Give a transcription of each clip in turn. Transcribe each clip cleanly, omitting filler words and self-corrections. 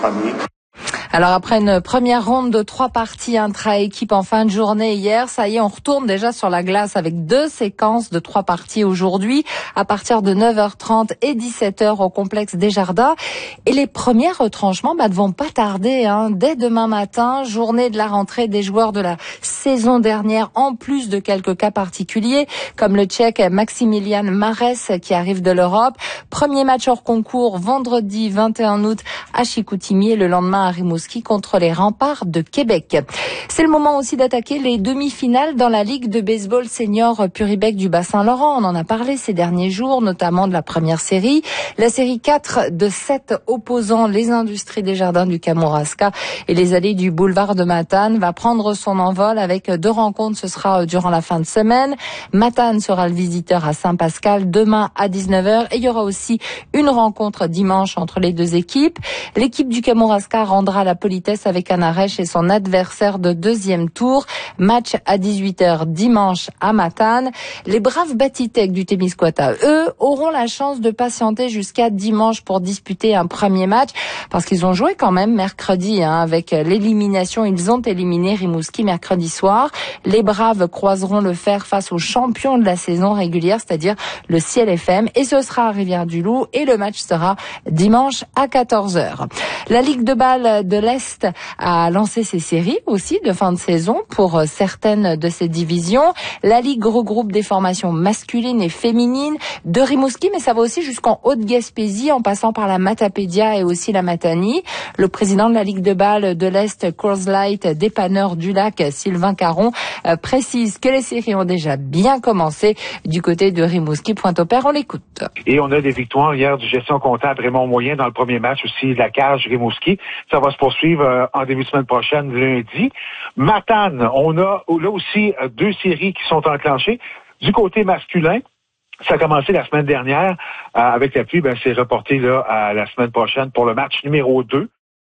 premier. Alors après une première ronde de 3 parties intra-équipe en fin de journée hier, ça y est, on retourne déjà sur la glace avec 2 séquences de 3 parties aujourd'hui à partir de 9h30 et 17h au complexe Desjardins. Et les premiers retranchements ne vont pas tarder. Dès demain matin, journée de la rentrée des joueurs de la saison dernière, en plus de quelques cas particuliers, comme le Tchèque Maximilian Marès qui arrive de l'Europe. Premier match hors concours vendredi 21 août à Chicoutimi et le lendemain à Rimouski contre les Remparts de Québec. C'est le moment aussi d'attaquer les demi-finales dans la Ligue de baseball senior Puribec du Bas-Saint-Laurent. On en a parlé ces derniers jours, notamment de la première série. La série 4 de 7 opposants, les Industries Desjardins du Kamouraska et les Allées du boulevard de Matane, va prendre son envol avec 2 rencontres. Ce sera durant la fin de semaine. Matane sera le visiteur à Saint-Pascal demain à 19h et il y aura aussi une rencontre dimanche entre les 2 équipes. L'équipe du Kamouraska rendra la politesse avec un arrêt chez son adversaire de deuxième tour. Match à 18h dimanche à Matane. Les braves Batitech du Témiscouata, eux, auront la chance de patienter jusqu'à dimanche pour disputer un premier match parce qu'ils ont joué quand même mercredi avec l'élimination. Ils ont éliminé Rimouski mercredi soir. Les braves croiseront le fer face aux champions de la saison régulière, c'est-à-dire le Ciel FM, et ce sera à Rivière-du-Loup et le match sera dimanche à 14h. La Ligue de balle de l'Est a lancé ses séries aussi de fin de saison pour certaines de ses divisions. La Ligue regroupe des formations masculines et féminines de Rimouski, mais ça va aussi jusqu'en Haute-Gaspésie, en passant par la Matapédia et aussi la Matanie. Le président de la Ligue de balle de l'Est, Coors Light, dépanneur du lac, Sylvain Caron, précise que les séries ont déjà bien commencé du côté de Rimouski. Pointe-au-Père, on l'écoute. Et on a des victoires hier du gestion comptable Raymond Moyen dans le premier match aussi de la cage Rimouski. Ça va se poursuivre en début de semaine prochaine, lundi. Matane, on a là aussi 2 séries qui sont enclenchées. Du côté masculin, ça a commencé la semaine dernière avec la pluie, c'est reporté là à la semaine prochaine pour le match numéro 2.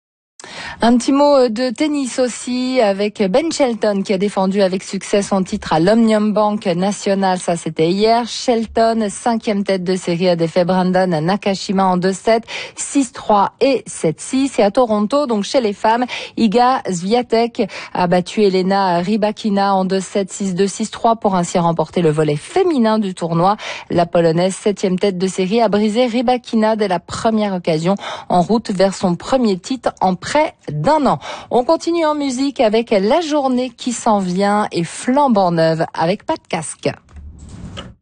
Un petit mot de tennis aussi avec Ben Shelton qui a défendu avec succès son titre à l'Omnium Bank National. Ça, c'était hier. Shelton, 5e tête de série, a défait Brandon Nakashima en 2-7, 6-3 et 7-6. Et à Toronto, donc chez les femmes, Iga Swiatek a battu Elena Rybakina en 2-7, 6-2, 6-3 pour ainsi remporter le volet féminin du tournoi. La Polonaise, 7e tête de série, a brisé Rybakina dès la première occasion en route vers son premier titre en près d'1 an. On continue en musique avec La journée qui s'en vient et flambant neuve avec Pas de casque.